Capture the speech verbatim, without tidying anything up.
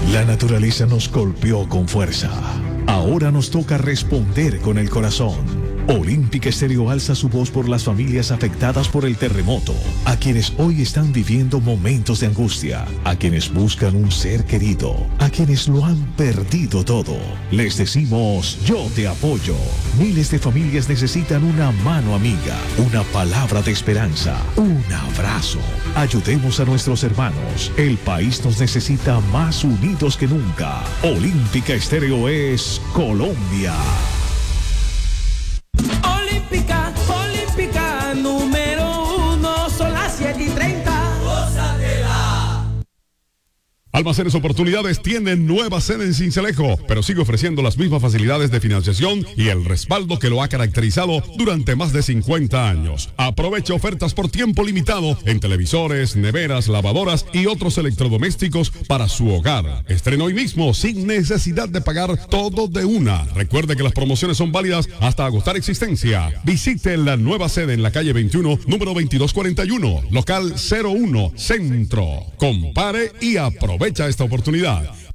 La naturaleza nos golpeó con fuerza. Ahora nos toca responder con el corazón. Olímpica Estéreo alza su voz por las familias afectadas por el terremoto, a quienes hoy están viviendo momentos de angustia, a quienes buscan un ser querido, a quienes lo han perdido todo. Les decimos, yo te apoyo. Miles de familias necesitan una mano amiga, una palabra de esperanza, un abrazo. Ayudemos a nuestros hermanos. El país nos necesita más unidos que nunca. Olímpica Estéreo es Colombia. Olímpica, olímpica, número uno, son las siete y treinta. Almacenes Oportunidades tiene nueva sede en Sincelejo, pero sigue ofreciendo las mismas facilidades de financiación y el respaldo que lo ha caracterizado durante más de cincuenta años. Aprovecha ofertas por tiempo limitado en televisores, neveras, lavadoras y otros electrodomésticos para su hogar. Estrena hoy mismo sin necesidad de pagar todo de una. Recuerde que las promociones son válidas hasta agotar existencia. Visite la nueva sede en la calle veintiuno, número veintidós cuarenta y uno, local cero uno, Centro. Compare y aproveche. Aprovecha esta oportunidad.